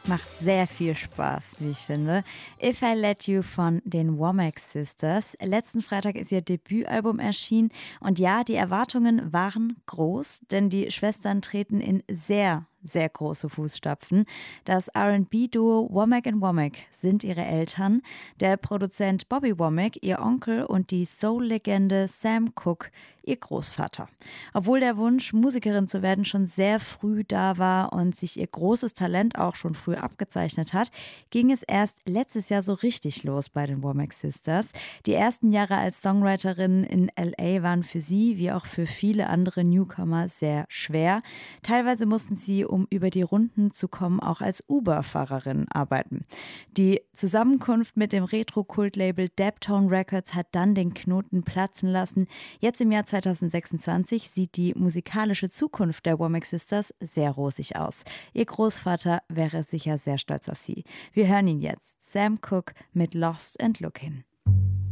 Macht sehr viel Spaß, wie ich finde. If I Let You von den Womack Sisters. Letzten Freitag ist ihr Debütalbum erschienen und ja, die Erwartungen waren groß, denn die Schwestern treten in sehr große Fußstapfen. Das R&B-Duo Womack Womack sind ihre Eltern, der Produzent Bobby Womack ihr Onkel und die Soul-Legende Sam Cooke ihr Großvater. Obwohl der Wunsch, Musikerin zu werden, schon sehr früh da war und sich ihr großes Talent auch schon früh abgezeichnet hat, ging es erst letztes Jahr so richtig los bei den Womack Sisters. Die ersten Jahre als Songwriterin in LA waren für sie, wie auch für viele andere Newcomer, sehr schwer. Teilweise mussten sie, um über die Runden zu kommen, auch als Uber-Fahrerin arbeiten. Die Zusammenkunft mit dem Retro-Kult-Label Daptone Records hat dann den Knoten platzen lassen. Jetzt im Jahr 2026 sieht die musikalische Zukunft der Womack Sisters sehr rosig aus. Ihr Großvater wäre sicher sehr stolz auf sie. Wir hören ihn jetzt. Sam Cooke mit Lost and Looking.